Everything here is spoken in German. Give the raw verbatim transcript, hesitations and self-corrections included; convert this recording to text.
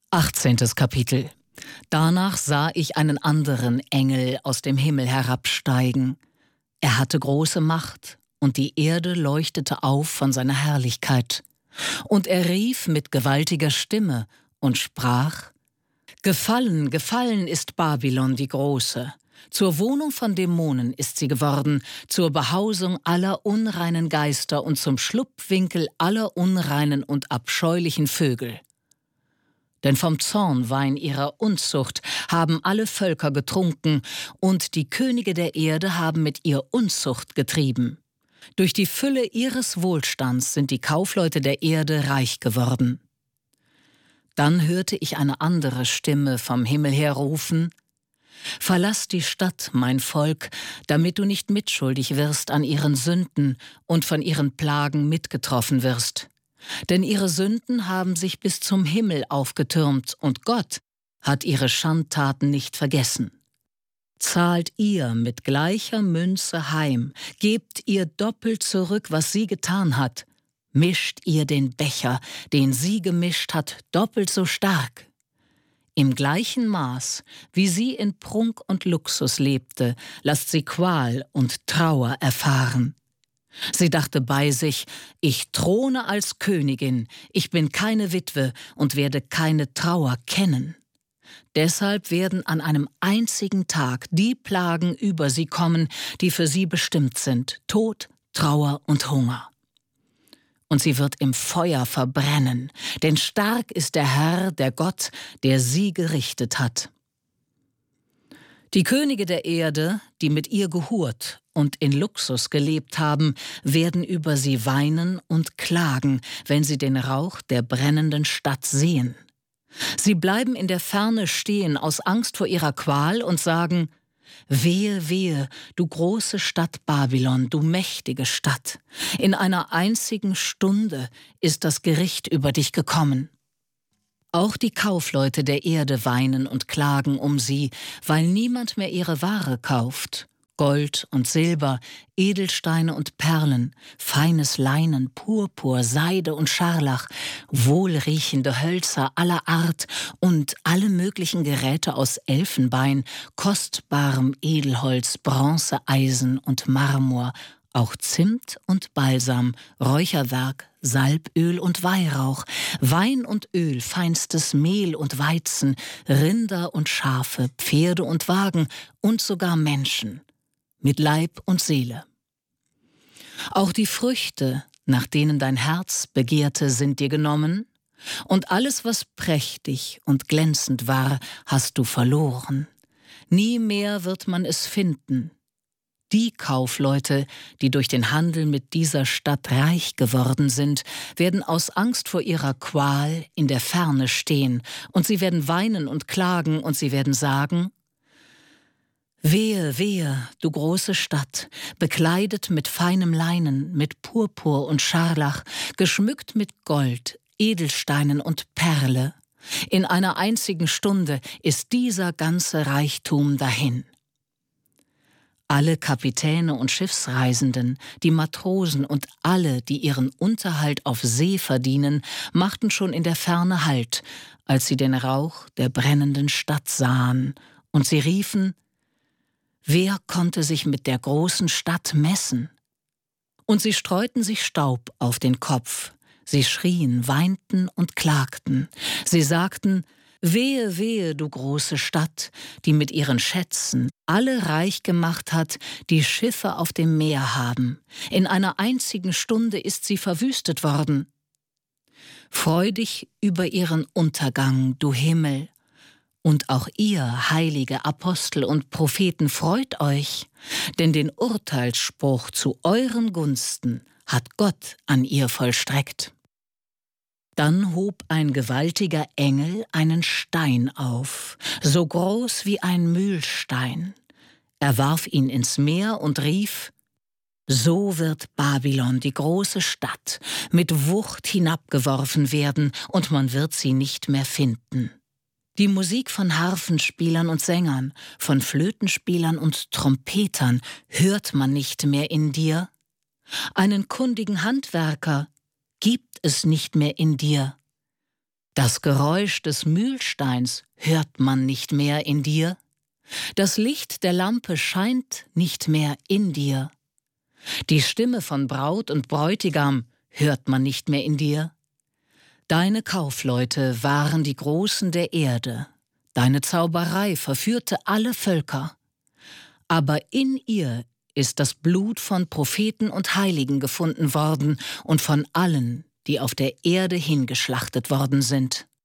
achtzehntes Kapitel. Danach sah ich einen anderen Engel aus dem Himmel herabsteigen. Er hatte große Macht, und die Erde leuchtete auf von seiner Herrlichkeit. Und er rief mit gewaltiger Stimme und sprach: Gefallen, gefallen ist Babylon die Große. Zur Wohnung von Dämonen ist sie geworden, zur Behausung aller unreinen Geister und zum Schlupfwinkel aller unreinen und abscheulichen Vögel. Denn vom Zornwein ihrer Unzucht haben alle Völker getrunken, und die Könige der Erde haben mit ihr Unzucht getrieben. Durch die Fülle ihres Wohlstands sind die Kaufleute der Erde reich geworden. Dann hörte ich eine andere Stimme vom Himmel her rufen: Verlass die Stadt, mein Volk, damit du nicht mitschuldig wirst an ihren Sünden und von ihren Plagen mitgetroffen wirst. Denn ihre Sünden haben sich bis zum Himmel aufgetürmt, und Gott hat ihre Schandtaten nicht vergessen. Zahlt ihr mit gleicher Münze heim, gebt ihr doppelt zurück, was sie getan hat, mischt ihr den Becher, den sie gemischt hat, doppelt so stark. Im gleichen Maß, wie sie in Prunk und Luxus lebte, lasst sie Qual und Trauer erfahren. Sie dachte bei sich: Ich throne als Königin, ich bin keine Witwe und werde keine Trauer kennen. Deshalb werden an einem einzigen Tag die Plagen über sie kommen, die für sie bestimmt sind: Tod, Trauer und Hunger. Und sie wird im Feuer verbrennen, denn stark ist der Herr, der Gott, der sie gerichtet hat. Die Könige der Erde, die mit ihr gehurt und in Luxus gelebt haben, werden über sie weinen und klagen, wenn sie den Rauch der brennenden Stadt sehen. Sie bleiben in der Ferne stehen aus Angst vor ihrer Qual und sagen: Wehe, wehe, du große Stadt Babylon, du mächtige Stadt. In einer einzigen Stunde ist das Gericht über dich gekommen. Auch die Kaufleute der Erde weinen und klagen um sie, weil niemand mehr ihre Ware kauft. Gold und Silber, Edelsteine und Perlen, feines Leinen, Purpur, Seide und Scharlach, wohlriechende Hölzer aller Art und alle möglichen Geräte aus Elfenbein, kostbarem Edelholz, Bronze, Eisen und Marmor, auch Zimt und Balsam, Räucherwerk, Salböl und Weihrauch, Wein und Öl, feinstes Mehl und Weizen, Rinder und Schafe, Pferde und Wagen und sogar Menschen, mit Leib und Seele. Auch die Früchte, nach denen dein Herz begehrte, sind dir genommen, und alles, was prächtig und glänzend war, hast du verloren. Nie mehr wird man es finden. Die Kaufleute, die durch den Handel mit dieser Stadt reich geworden sind, werden aus Angst vor ihrer Qual in der Ferne stehen, und sie werden weinen und klagen, und sie werden sagen: Wehe, wehe, du große Stadt, bekleidet mit feinem Leinen, mit Purpur und Scharlach, geschmückt mit Gold, Edelsteinen und Perle. In einer einzigen Stunde ist dieser ganze Reichtum dahin. Alle Kapitäne und Schiffsreisenden, die Matrosen und alle, die ihren Unterhalt auf See verdienen, machten schon in der Ferne Halt, als sie den Rauch der brennenden Stadt sahen, und sie riefen: Wer konnte sich mit der großen Stadt messen? Und sie streuten sich Staub auf den Kopf, sie schrien, weinten und klagten. Sie sagten: Wehe, wehe, du große Stadt, die mit ihren Schätzen alle reich gemacht hat, die Schiffe auf dem Meer haben. In einer einzigen Stunde ist sie verwüstet worden. Freu dich über ihren Untergang, du Himmel. Und auch ihr, heilige Apostel und Propheten, freut euch, denn den Urteilsspruch zu euren Gunsten hat Gott an ihr vollstreckt. Dann hob ein gewaltiger Engel einen Stein auf, so groß wie ein Mühlstein. Er warf ihn ins Meer und rief: So wird Babylon, die große Stadt, mit Wucht hinabgeworfen werden, und man wird sie nicht mehr finden. Die Musik von Harfenspielern und Sängern, von Flötenspielern und Trompetern hört man nicht mehr in dir. Einen kundigen Handwerker gibt es nicht mehr in dir. Das Geräusch des Mühlsteins hört man nicht mehr in dir. Das Licht der Lampe scheint nicht mehr in dir. Die Stimme von Braut und Bräutigam hört man nicht mehr in dir. Deine Kaufleute waren die Großen der Erde. Deine Zauberei verführte alle Völker. Aber in ihr ist das Blut von Propheten und Heiligen gefunden worden und von allen, die auf der Erde hingeschlachtet worden sind.